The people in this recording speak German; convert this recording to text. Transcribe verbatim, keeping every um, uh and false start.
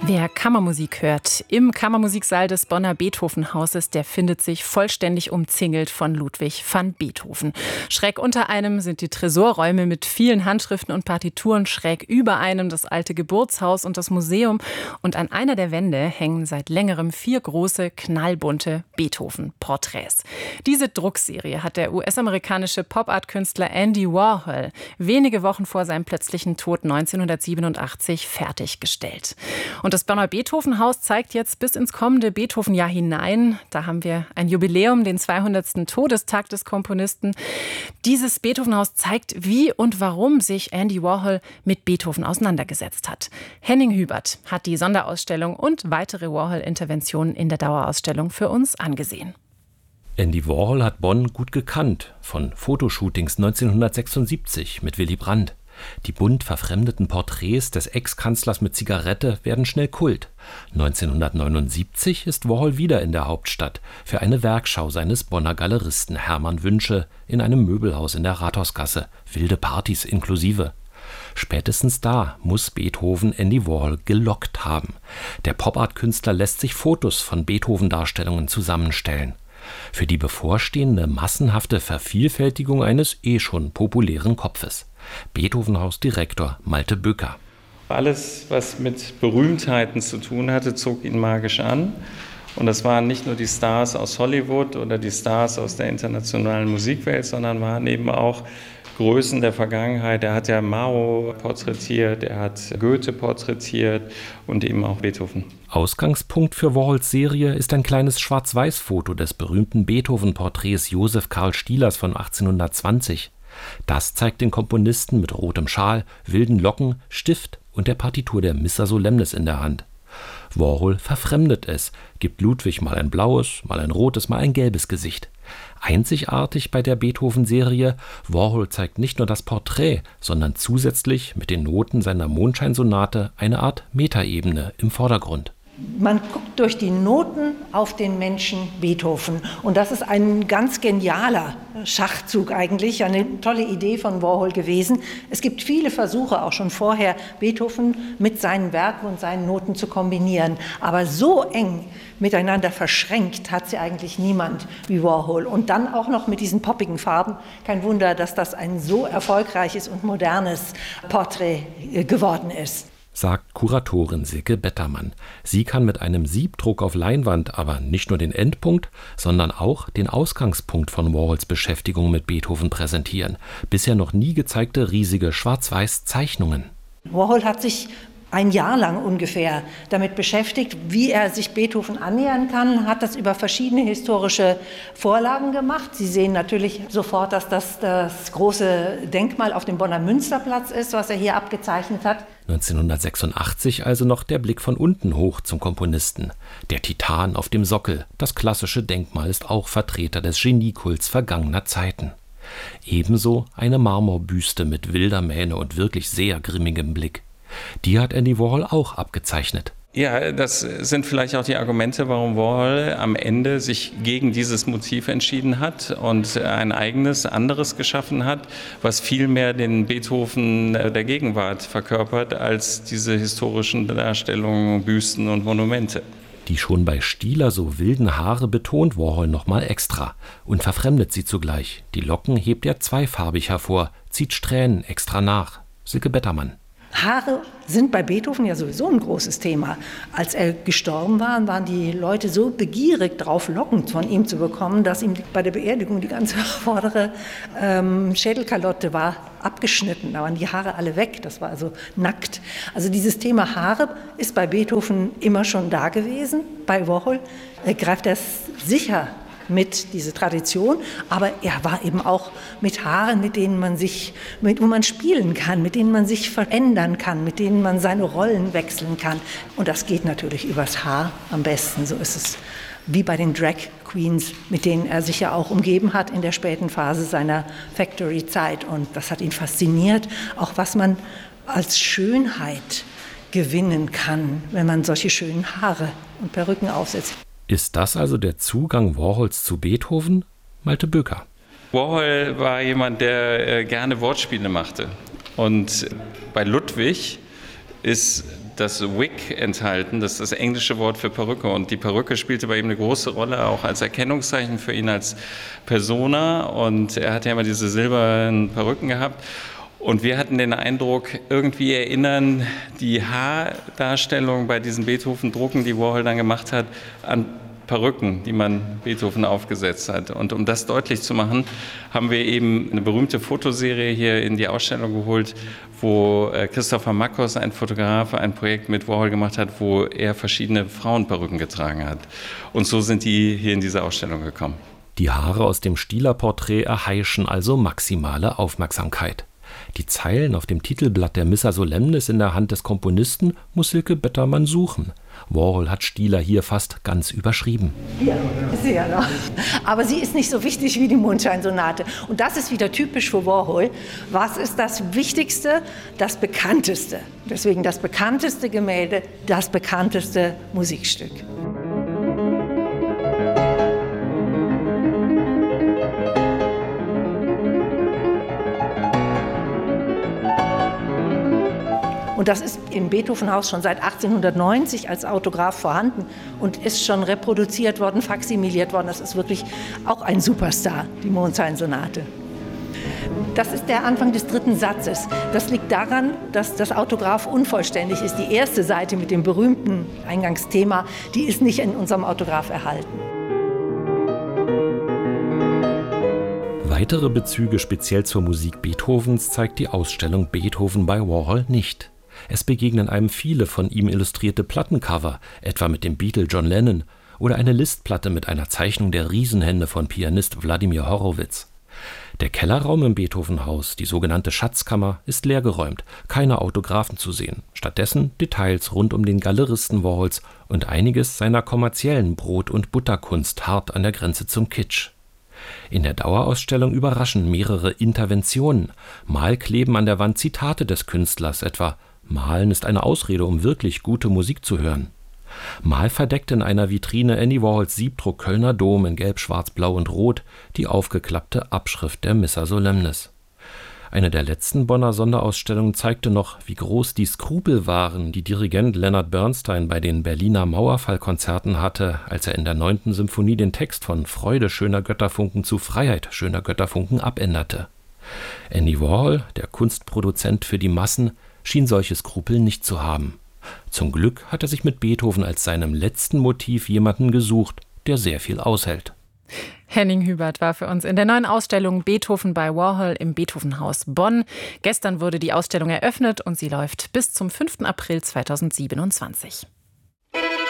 Wer Kammermusik hört im Kammermusiksaal des Bonner Beethoven-Hauses, der findet sich vollständig umzingelt von Ludwig van Beethoven. Schräg unter einem sind die Tresorräume mit vielen Handschriften und Partituren, schräg über einem das alte Geburtshaus und das Museum. Und an einer der Wände hängen seit längerem vier große, knallbunte Beethoven-Porträts. Diese Druckserie hat der U S-amerikanische Pop-Art-Künstler Andy Warhol wenige Wochen vor seinem plötzlichen Tod neunzehnhundertsiebenundachtzig fertiggestellt. Und das Bonner Beethoven-Haus zeigt jetzt bis ins kommende Beethoven-Jahr hinein. Da haben wir ein Jubiläum, den zweihundertsten Todestag des Komponisten. Dieses Beethoven-Haus zeigt, wie und warum sich Andy Warhol mit Beethoven auseinandergesetzt hat. Henning Hubert hat die Sonderausstellung und weitere Warhol-Interventionen in der Dauerausstellung für uns angesehen. Andy Warhol hat Bonn gut gekannt, von Fotoshootings neunzehnhundertsechsundsiebzig mit Willy Brandt. Die bunt verfremdeten Porträts des Ex-Kanzlers mit Zigarette werden schnell Kult. neunzehnhundertneunundsiebzig ist Warhol wieder in der Hauptstadt für eine Werkschau seines Bonner Galeristen Hermann Wünsche in einem Möbelhaus in der Rathausgasse, wilde Partys inklusive. Spätestens da muss Beethoven Andy Warhol gelockt haben. Der Pop-Art-Künstler lässt sich Fotos von Beethoven-Darstellungen zusammenstellen. Für die bevorstehende massenhafte Vervielfältigung eines eh schon populären Kopfes. Beethoven-Haus-Direktor Malte Bücker. Alles, was mit Berühmtheiten zu tun hatte, zog ihn magisch an. Und das waren nicht nur die Stars aus Hollywood oder die Stars aus der internationalen Musikwelt, sondern waren eben auch Größen der Vergangenheit. Er hat ja Mao porträtiert, er hat Goethe porträtiert und eben auch Beethoven. Ausgangspunkt für Warhols Serie ist ein kleines Schwarz-Weiß-Foto des berühmten Beethoven-Porträts Joseph Karl Stielers von achtzehnhundertzwanzig. Das zeigt den Komponisten mit rotem Schal, wilden Locken, Stift und der Partitur der Missa Solemnis in der Hand. Warhol verfremdet es, gibt Ludwig mal ein blaues, mal ein rotes, mal ein gelbes Gesicht. Einzigartig bei der Beethoven-Serie, Warhol zeigt nicht nur das Porträt, sondern zusätzlich mit den Noten seiner Mondscheinsonate eine Art Metaebene im Vordergrund. Man guckt durch die Noten auf den Menschen Beethoven. Und das ist ein ganz genialer Schachzug eigentlich, eine tolle Idee von Warhol gewesen. Es gibt viele Versuche, auch schon vorher, Beethoven mit seinen Werken und seinen Noten zu kombinieren. Aber so eng miteinander verschränkt hat sie eigentlich niemand wie Warhol. Und dann auch noch mit diesen poppigen Farben. Kein Wunder, dass das ein so erfolgreiches und modernes Porträt geworden ist, sagt Kuratorin Silke Bettermann. Sie kann mit einem Siebdruck auf Leinwand aber nicht nur den Endpunkt, sondern auch den Ausgangspunkt von Warhols Beschäftigung mit Beethoven präsentieren. Bisher noch nie gezeigte riesige Schwarz-Weiß-Zeichnungen. Warhol hat sich ein Jahr lang ungefähr damit beschäftigt, wie er sich Beethoven annähern kann, hat das über verschiedene historische Vorlagen gemacht. Sie sehen natürlich sofort, dass das das große Denkmal auf dem Bonner Münsterplatz ist, was er hier abgezeichnet hat. neunzehnhundertsechsundachtzig also noch der Blick von unten hoch zum Komponisten. Der Titan auf dem Sockel, das klassische Denkmal, ist auch Vertreter des Geniekults vergangener Zeiten. Ebenso eine Marmorbüste mit wilder Mähne und wirklich sehr grimmigem Blick. Die hat Andy Warhol auch abgezeichnet. Ja, das sind vielleicht auch die Argumente, warum Warhol am Ende sich gegen dieses Motiv entschieden hat und ein eigenes, anderes geschaffen hat, was viel mehr den Beethoven der Gegenwart verkörpert als diese historischen Darstellungen, Büsten und Monumente. Die schon bei Stieler so wilden Haare betont Warhol nochmal extra und verfremdet sie zugleich. Die Locken hebt er zweifarbig hervor, zieht Strähnen extra nach. Silke Bettermann. Haare sind bei Beethoven ja sowieso ein großes Thema. Als er gestorben war, waren die Leute so begierig drauf, Locken von ihm zu bekommen, dass ihm bei der Beerdigung die ganze vordere ähm, Schädelkalotte war abgeschnitten. Da waren die Haare alle weg, das war also nackt. Also dieses Thema Haare ist bei Beethoven immer schon da gewesen. Bei Warhol äh, greift er es sicher mit diese Tradition, aber er war eben auch mit Haaren, mit denen man sich, mit, wo man spielen kann, mit denen man sich verändern kann, mit denen man seine Rollen wechseln kann. Und das geht natürlich übers Haar am besten. So ist es wie bei den Drag Queens, mit denen er sich ja auch umgeben hat in der späten Phase seiner Factory-Zeit. Und das hat ihn fasziniert, auch was man als Schönheit gewinnen kann, wenn man solche schönen Haare und Perücken aufsetzt. Ist das also der Zugang Warhols zu Beethoven? Malte Bücker. Warhol war jemand, der gerne Wortspiele machte. Und bei Ludwig ist das Wig enthalten, das ist das englische Wort für Perücke. Und die Perücke spielte bei ihm eine große Rolle, auch als Erkennungszeichen für ihn als Persona. Und er hatte ja immer diese silbernen Perücken gehabt. Und wir hatten den Eindruck, irgendwie erinnern die Haardarstellungen bei diesen Beethoven-Drucken, die Warhol dann gemacht hat, an Perücken, die man Beethoven aufgesetzt hat. Und um das deutlich zu machen, haben wir eben eine berühmte Fotoserie hier in die Ausstellung geholt, wo Christopher Makos, ein Fotograf, ein Projekt mit Warhol gemacht hat, wo er verschiedene Frauenperücken getragen hat. Und so sind die hier in diese Ausstellung gekommen. Die Haare aus dem Stieler-Porträt erheischen also maximale Aufmerksamkeit. Die Zeilen auf dem Titelblatt der Missa Solemnis in der Hand des Komponisten muss Silke Bettermann suchen. Warhol hat Stieler hier fast ganz überschrieben. Ja, sehr noch. Aber sie ist nicht so wichtig wie die Mondscheinsonate. Und das ist wieder typisch für Warhol. Was ist das Wichtigste? Das Bekannteste. Deswegen das bekannteste Gemälde, das bekannteste Musikstück. Und das ist im Beethoven-Haus schon seit achtzehnhundertneunzig als Autograph vorhanden und ist schon reproduziert worden, faksimiliert worden. Das ist wirklich auch ein Superstar, die Mondscheinsonate. Das ist der Anfang des dritten Satzes. Das liegt daran, dass das Autograph unvollständig ist. Die erste Seite mit dem berühmten Eingangsthema, die ist nicht in unserem Autograph erhalten. Weitere Bezüge speziell zur Musik Beethovens zeigt die Ausstellung Beethoven bei Warhol nicht. Es begegnen einem viele von ihm illustrierte Plattencover, etwa mit dem Beatle John Lennon, oder eine Listplatte mit einer Zeichnung der Riesenhände von Pianist Wladimir Horowitz. Der Kellerraum im Beethoven-Haus, die sogenannte Schatzkammer, ist leergeräumt, keine Autographen zu sehen. Stattdessen Details rund um den Galeristen Warhols und einiges seiner kommerziellen Brot- und Butterkunst hart an der Grenze zum Kitsch. In der Dauerausstellung überraschen mehrere Interventionen. Mal kleben an der Wand Zitate des Künstlers, etwa »Malen ist eine Ausrede, um wirklich gute Musik zu hören«. Mal verdeckt in einer Vitrine Andy Warhols Siebdruck Kölner Dom in Gelb, Schwarz, Blau und Rot, die aufgeklappte Abschrift der Missa Solemnis. Eine der letzten Bonner Sonderausstellungen zeigte noch, wie groß die Skrupel waren, die Dirigent Leonard Bernstein bei den Berliner Mauerfallkonzerten hatte, als er in der neunten Symphonie den Text von »Freude schöner Götterfunken« zu »Freiheit schöner Götterfunken« abänderte. Andy Warhol, der Kunstproduzent für die Massen, schien solche Skrupel nicht zu haben. Zum Glück hat er sich mit Beethoven als seinem letzten Motiv jemanden gesucht, der sehr viel aushält. Henning Hubert war für uns in der neuen Ausstellung Beethoven bei Warhol im Beethoven-Haus Bonn. Gestern wurde die Ausstellung eröffnet und sie läuft bis zum fünften April zweitausendsiebenundzwanzig.